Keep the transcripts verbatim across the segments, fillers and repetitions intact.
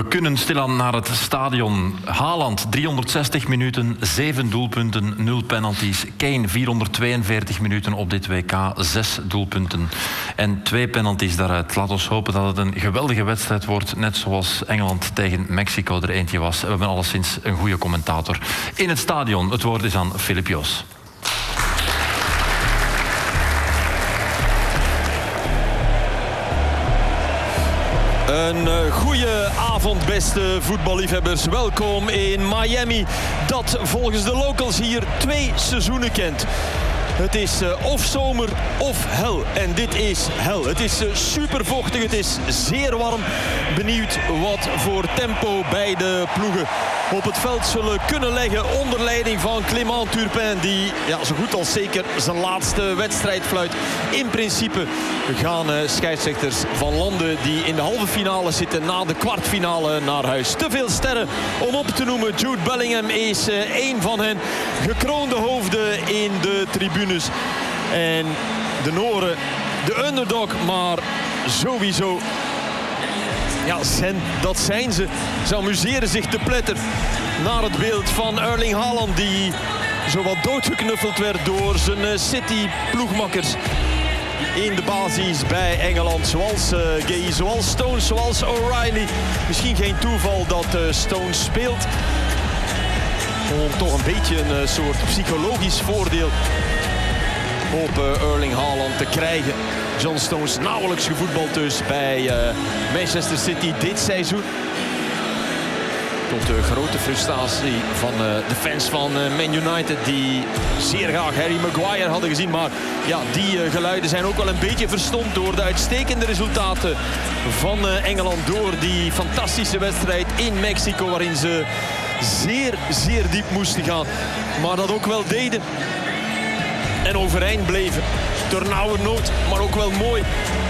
kunnen stilaan naar het stadion. Haaland, driehonderdzestig minuten, zeven doelpunten, nul penalties. Kane, vierhonderdtweeënveertig minuten op dit W K, zes doelpunten en twee penalties daaruit. Laat ons hopen dat het een geweldige wedstrijd wordt, net zoals Engeland tegen Mexico er eentje was. We hebben alleszins een goede commentator in het stadion. Het woord is aan Filip Joos. Een goede avond, beste voetballiefhebbers. Welkom in Miami, dat volgens de locals hier twee seizoenen kent. Het is uh, of zomer of hel. En dit is hel. Het is uh, super vochtig, het is zeer warm. Benieuwd wat voor tempo beide ploegen op het veld zullen kunnen leggen onder leiding van Clément Turpin, die ja, zo goed als zeker zijn laatste wedstrijd fluit. In principe gaan uh, scheidsrechters van landen die in de halve finale zitten na de kwartfinale naar huis. Te veel sterren om op te noemen. Jude Bellingham is uh, één van hen. Gekroonde hoofden in de tribunes. En de Noren, de underdog, maar sowieso... Ja, zen, dat zijn ze. Ze amuseren zich te pletter naar het beeld van Erling Haaland, die zowat doodgeknuffeld werd door zijn City-ploegmakkers in de basis bij Engeland. Zoals uh, Gay, zoals Stones, zoals O'Reilly. Misschien geen toeval dat uh, Stones speelt. Om toch een beetje een uh, soort psychologisch voordeel op uh, Erling Haaland te krijgen. John Stones nauwelijks gevoetbald dus bij uh, Manchester City dit seizoen. Tot de grote frustratie van uh, de fans van uh, Man United, die zeer graag Harry Maguire hadden gezien. Maar ja, die uh, geluiden zijn ook wel een beetje verstomd door de uitstekende resultaten van uh, Engeland. Door die fantastische wedstrijd in Mexico, waarin ze zeer, zeer diep moesten gaan. Maar dat ook wel deden. En overeind bleven. Ternauwernood, maar ook wel mooi.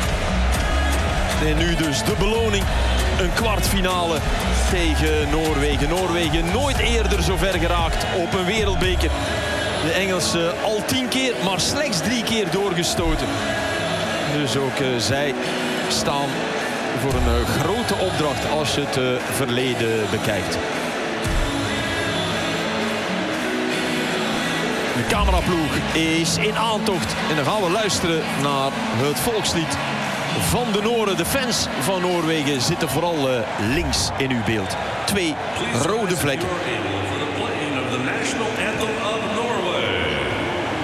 En nu dus de beloning. Een kwartfinale tegen Noorwegen. Noorwegen nooit eerder zo ver geraakt op een wereldbeker. De Engelsen al tien keer, maar slechts drie keer doorgestoten. Dus ook uh, zij staan voor een uh, grote opdracht als je het uh, verleden bekijkt. De cameraploeg is in aantocht. En dan gaan we luisteren naar het volkslied van de Noren. De fans van Noorwegen zitten vooral uh, links in uw beeld. Twee rode vlekken. The national anthem